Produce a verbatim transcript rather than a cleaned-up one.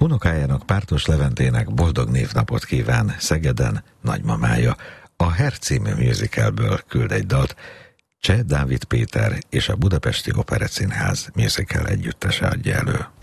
Unokájának, Pártos Leventének boldog névnapot kíván Szegeden nagymamája. A Herr című musicalből küld egy dalt, Cseh Dávid Péter és a Budapesti Operettszínház musical együttese adja elő.